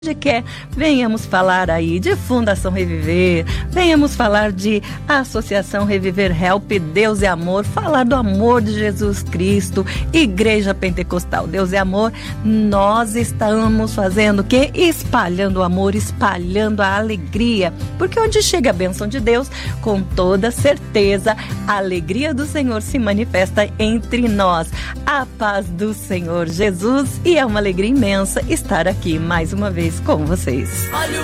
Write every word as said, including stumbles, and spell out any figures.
Onde quer, venhamos falar aí de Fundação Reviver, venhamos falar de Associação Reviver Help, Deus é Amor, falar do amor de Jesus Cristo, Igreja Pentecostal Deus é Amor. Nós estamos fazendo o quê? Espalhando o amor, espalhando a alegria, porque onde chega a bênção de Deus, com toda certeza, a alegria do Senhor se manifesta entre nós. A paz do Senhor Jesus, e é uma alegria imensa estar aqui mais uma vez com vocês.